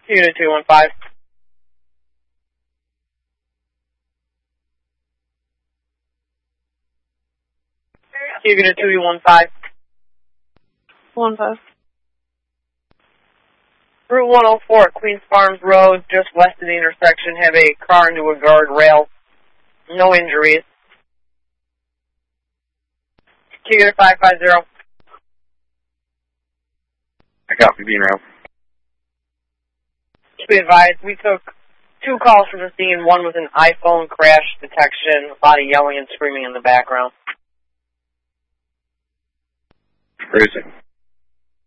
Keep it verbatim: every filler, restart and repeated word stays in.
Unit two one five. Unit two one five. One five. Route one oh four at Queens Farms Road, just west of the intersection, have a car into a guardrail. No injuries. Unit five five zero. I copy, being rail. To be advised, we took two calls from the scene. One was an iPhone crash detection, a lot of yelling and screaming in the background. Where is it?